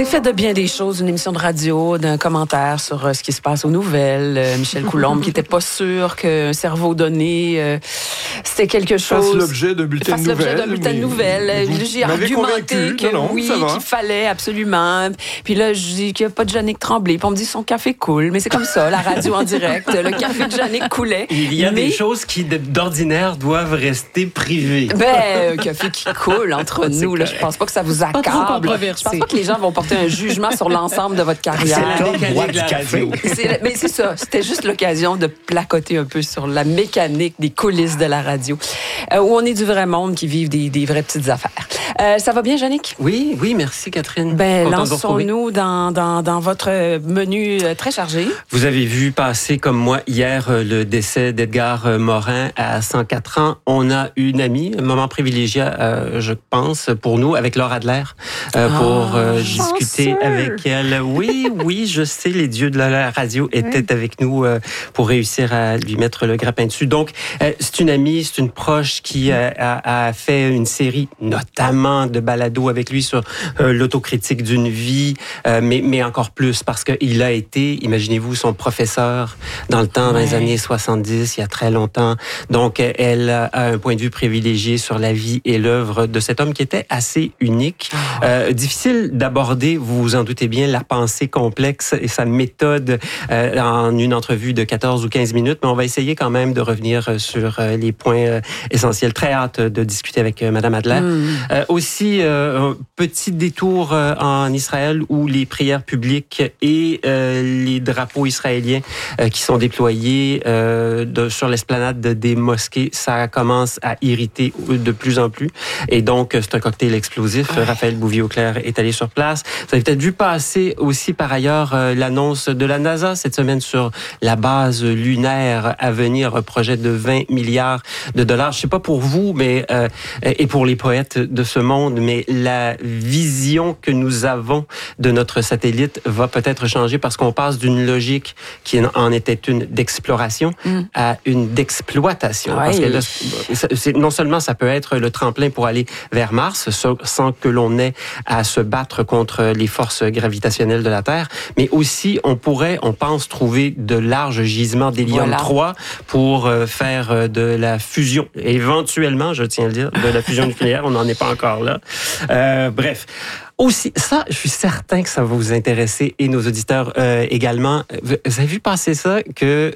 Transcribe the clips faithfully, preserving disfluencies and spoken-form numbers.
C'est fait de bien des choses, une émission de radio, d'un commentaire sur euh, ce qui se passe aux nouvelles. Euh, Michel Coulombe qui n'était pas sûr qu'un cerveau donné, euh, c'était quelque chose... Fasse l'objet d'un bulletin de nouvelles. Fasse l'objet d'un bulletin de nouvelles. Vous, J'ai argumenté que non, non, oui, qu'il fallait absolument. Puis là, je dis qu'il n'y a pas de Jannick Tremblay. Puis on me dit son café coule. Mais c'est comme ça, la radio en direct. Le café de Jannick coulait. Il y a mais... des choses qui, d'ordinaire, doivent rester privées. Ben, un café qui coule entre nous. Là, je pense pas que ça vous accable. Je pense pas que les gens vont porter un jugement sur l'ensemble de votre carrière. C'est la mécanique de la radio. C'est, mais c'est ça. C'était juste l'occasion de placoter un peu sur la mécanique des coulisses de la radio, euh, où on est du vrai monde qui vivent des, des vraies petites affaires. Euh, ça va bien, Jannick? Oui, oui, merci, Catherine. Ben, lançons-nous dans, dans, dans votre menu très chargé. Vous avez vu passer, comme moi, hier, le décès d'Edgar Morin à cent quatre ans. On a une amie, un moment privilégié, euh, je pense, pour nous, avec Laure Adler, euh, ah, pour euh, discuter avec elle. Oui, oui, je sais, les dieux de la radio étaient oui. avec nous euh, pour réussir à lui mettre le grappin dessus. Donc, euh, c'est une amie, c'est une proche qui euh, a, a fait une série, notamment de balados avec lui sur euh, l'autocritique d'une vie, euh, mais, mais encore plus parce qu'il a été, imaginez-vous, son professeur dans le temps, ouais. dans les années soixante-dix, il y a très longtemps. Donc, elle a un point de vue privilégié sur la vie et l'œuvre de cet homme qui était assez unique. Oh. Euh, difficile d'aborder, vous vous en doutez bien, la pensée complexe et sa méthode euh, en une entrevue de quatorze ou quinze minutes, mais on va essayer quand même de revenir sur euh, les points euh, essentiels. Très hâte de discuter avec euh, Madame Adler. Mm. Euh, aussi, euh, un petit détour euh, en Israël où les prières publiques et euh, les drapeaux israéliens euh, qui sont déployés euh, de, sur l'esplanade des mosquées, ça commence à irriter de plus en plus. Et donc, c'est un cocktail explosif. Ouais. Raphaël Bouvier-Auclair est allé sur place. Vous avez peut-être vu passer aussi, par ailleurs, euh, l'annonce de la NASA cette semaine sur la base lunaire à venir, un projet de vingt milliards de dollars. Je sais pas pour vous, mais euh, et pour les poètes de ce monde, mais la vision que nous avons de notre satellite va peut-être changer parce qu'on passe d'une logique qui en était une d'exploration mm. à une d'exploitation. Ouais. Parce que là, c'est, non seulement ça peut être le tremplin pour aller vers Mars, sans que l'on ait à se battre contre les forces gravitationnelles de la Terre, mais aussi on pourrait, on pense, trouver de larges gisements d'hélium voilà. trois pour faire de la fusion. Éventuellement, je tiens à le dire, de la fusion nucléaire, on n'en est pas encore là. Euh, bref. Aussi, ça, je suis certain que ça va vous intéresser et nos auditeurs euh, également. Vous avez vu passer ça que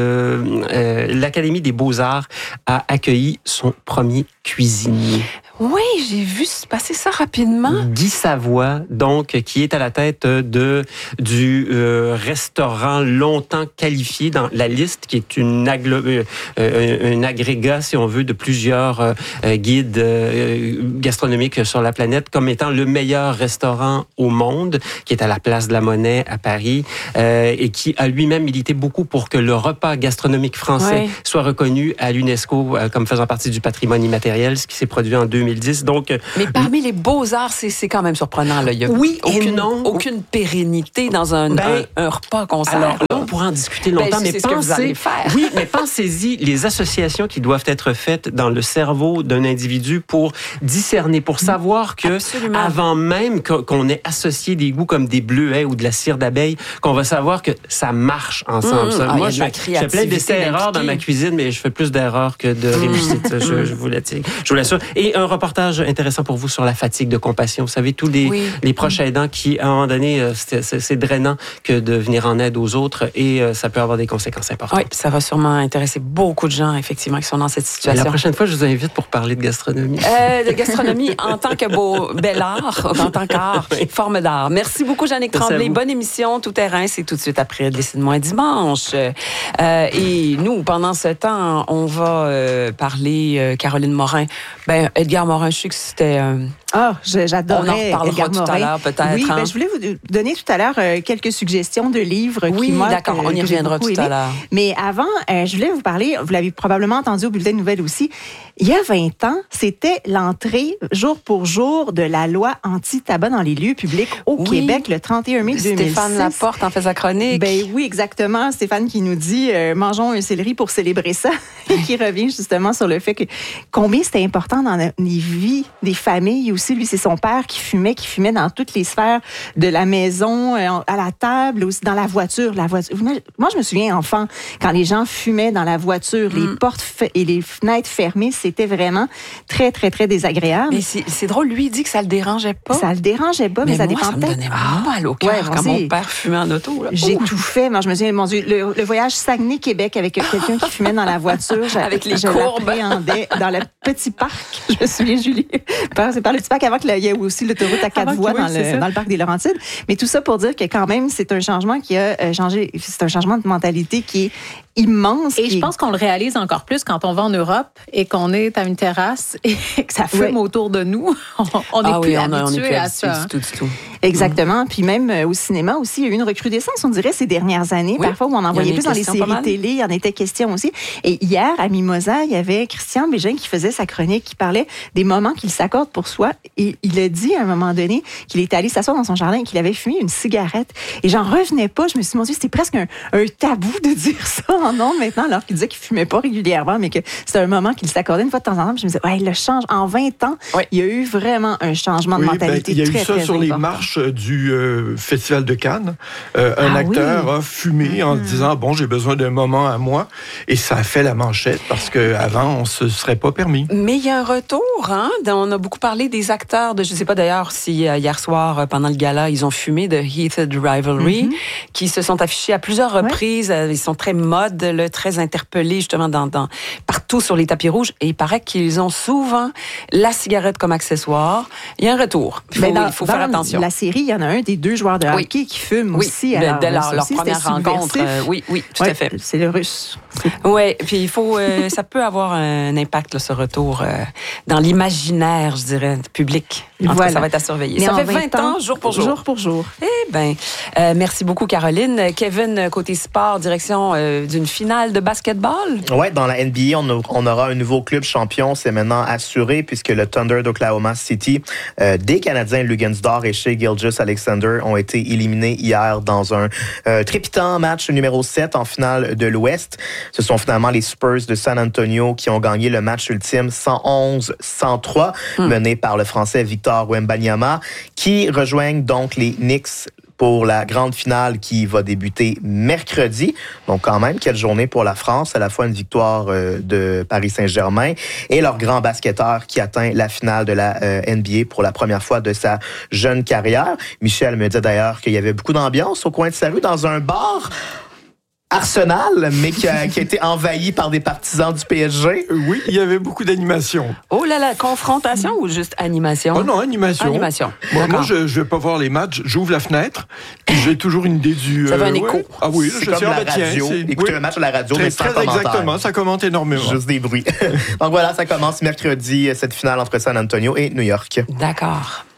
le, euh, l'Académie des Beaux-Arts a accueilli son premier cuisinier. Oui, j'ai vu passer ça rapidement. Guy Savoie, donc, qui est à la tête de du euh, restaurant longtemps qualifié dans la liste, qui est une aglo- euh, un agrégat, si on veut, de plusieurs euh, guides euh, gastronomiques sur la planète, comme étant le meilleur restaurant au monde, qui est à la Place de la Monnaie à Paris, euh, et qui a lui-même milité beaucoup pour que le repas gastronomique français oui. soit reconnu à l'UNESCO euh, comme faisant partie du patrimoine immatériel, ce qui s'est produit en deux mille dix. Donc, mais parmi les beaux-arts, c'est, c'est quand même surprenant. Là. Il y a oui aucune, et non. aucune pérennité dans un, ben, un, un repas qu'on sert. Alors, là, on pourra en discuter longtemps, ben, mais c'est pensez, ce que vous allez faire. Oui, mais pensez-y, les associations qui doivent être faites dans le cerveau d'un individu pour discerner, pour savoir que Absolument. Avant même qu'on ait associé des goûts comme des bleuets ou de la cire d'abeille, qu'on va savoir que ça marche ensemble. Mmh, ça. ah, Moi, je, je fais plein d'essais-erreurs dans ma cuisine, mais je fais plus d'erreurs que de réussites. Mmh. Je, je vous l'assure. Je vous l'assure. Et un reportage intéressant pour vous sur la fatigue de compassion. Vous savez, tous les, oui. les proches aidants qui, à un moment donné, c'est, c'est, c'est drainant que de venir en aide aux autres et ça peut avoir des conséquences importantes. Oui, ça va sûrement intéresser beaucoup de gens, effectivement, qui sont dans cette situation. La prochaine fois, je vous invite pour parler de gastronomie. Euh, de gastronomie en tant que beau, bel art, en tant qu'art, oui. forme d'art. Merci beaucoup, Jannick Tremblay. Bonne émission, Tout terrain, c'est tout de suite après Décide-moi dimanche. Euh, et nous, pendant ce temps, on va euh, parler euh, Caroline Morin. Ben, Edgar Morin, je sais que c'était... Euh, Ah, oh, j'adorais. On en reparlera Edgar tout Morin. à l'heure, peut-être. Oui, hein? ben, je voulais vous donner tout à l'heure euh, quelques suggestions de livres. Oui, qui, moi, d'accord, que, on y que reviendra tout aimé. à l'heure. Mais avant, euh, je voulais vous parler, vous l'avez probablement entendu au bulletin de nouvelles aussi, il y a vingt ans, c'était l'entrée jour pour jour de la loi anti-tabac dans les lieux publics au oui. Québec le trente et un mai deux mille six. Stéphane Laporte en fait sa chronique. Ben oui, exactement. Stéphane qui nous dit euh, « Mangeons un céleri pour célébrer ça » et qui revient justement sur le fait que combien c'était important dans les vies des familles aussi aussi, lui, c'est son père qui fumait, qui fumait dans toutes les sphères de la maison, à la table, aussi dans la voiture. La voiture. Moi, je me souviens, enfant, quand les gens fumaient dans la voiture, mm. les portes et les fenêtres fermées, c'était vraiment très, très, très désagréable. Mais c'est, c'est drôle, lui, il dit que ça le dérangeait pas. Ça le dérangeait pas, mais, mais ça moi, dépendait. Ça me donnait ah, mal au cœur ouais, quand mon père fumait en auto. Là. J'ai oh. tout fait. Moi, je me disais, mon Dieu, le, le voyage Saguenay-Québec avec quelqu'un qui fumait dans la voiture. Avec les je courbes. Dans le petit parc. Je me souviens, Julie. C'est par le petit parc avant qu'il y ait aussi l'autoroute à quatre avant voies oui, dans, le, dans le parc des Laurentides. Mais tout ça pour dire que quand même, c'est un changement qui a changé. C'est un changement de mentalité qui est immense. Et je est... pense qu'on le réalise encore plus quand on va en Europe et qu'on est à une terrasse et que ça fume oui. autour de nous. On n'est ah plus oui, on habitué plus à ça. Du tout, du tout. Exactement. Mmh. Puis même euh, au cinéma aussi, il y a eu une recrudescence, on dirait, ces dernières années. Oui. Parfois, où on en voyait plus dans les séries télé, il y en était question aussi. Et hier, à Mimosa, il y avait Christian Bégin qui faisait sa chronique, qui parlait des moments qu'il s'accorde pour soi. Et il a dit à un moment donné qu'il était allé s'asseoir dans son jardin et qu'il avait fumé une cigarette. Et j'en revenais pas. Je me suis dit, mon Dieu, c'était presque un, un tabou de dire ça en nom maintenant, alors qu'il disait qu'il fumait pas régulièrement, mais que c'était un moment qu'il s'accordait une fois de temps en temps. Puis je me disais, ouais, il le change. En vingt ans, oui. il y a eu vraiment un changement oui, de mentalité ben, il y a très, eu ça très sur important. les marches du euh, Festival de Cannes. Euh, un ah, acteur oui. a fumé mmh. en disant, bon, j'ai besoin d'un moment à moi. Et ça a fait la manchette parce qu'avant, on ne se serait pas permis. Mais il y a un retour. Hein? On a beaucoup parlé des acteurs. De, je ne sais pas d'ailleurs si euh, hier soir, pendant le gala, ils ont fumé de Heated Rivalry, mmh. qui se sont affichés à plusieurs reprises. Ouais. Ils sont très mode, là, très interpellés justement dans, dans, partout sur les tapis rouges. Et il paraît qu'ils ont souvent la cigarette comme accessoire. Il y a un retour. Il faut, dans, il faut faire attention. La série, il y en a un des deux joueurs de hockey oui. qui fume oui. aussi. Alors, dès leur, leur première rencontre. Euh, oui, oui, tout ouais, à fait. C'est le russe. Oui, puis il faut, euh, ça peut avoir un impact, là, ce retour, euh, dans l'imaginaire, je dirais, public. En voilà. tout cas, ça va être à surveiller. Mais ça fait vingt ans, jour pour jour. Jour pour jour. Eh bien, euh, merci beaucoup, Caroline. Kevin, côté sport, direction euh, d'une finale de basketball. Oui, dans la N B A, on, a, on aura un nouveau club champion. C'est maintenant assuré puisque le Thunder d'Oklahoma City, euh, des Canadiens Lugansdor et Shai Gilgeous-Alexander ont été éliminés hier dans un euh, trépitant match numéro sept en finale de l'Ouest. Ce sont finalement les Spurs de San Antonio qui ont gagné le match ultime cent onze à cent trois, hmm. mené par le Français Victor Wembanyama, qui rejoignent donc les Knicks pour la grande finale qui va débuter mercredi. Donc quand même, quelle journée pour la France, à la fois une victoire euh, de Paris Saint-Germain et leur grand basketteur qui atteint la finale de la euh, N B A pour la première fois de sa jeune carrière. Michel me dit d'ailleurs qu'il y avait beaucoup d'ambiance au coin de sa rue dans un bar Arsenal, mais qui a, qui a été envahi par des partisans du P S G. Oui, il y avait beaucoup d'animation. Oh là là, confrontation ou juste animation? Oh non, animation. Animation. Bon, moi, je ne vais pas voir les matchs. J'ouvre la fenêtre, puis j'ai toujours une idée du... Ça euh, fait un écho. Ouais. Ah oui, c'est je comme sais, la ah, bah, radio. Tiens, écouter oui. un match à la radio, très, mais sans très commentaire. Exactement, ça commente énormément. Juste des bruits. Donc voilà, ça commence mercredi, cette finale entre San Antonio et New York. D'accord.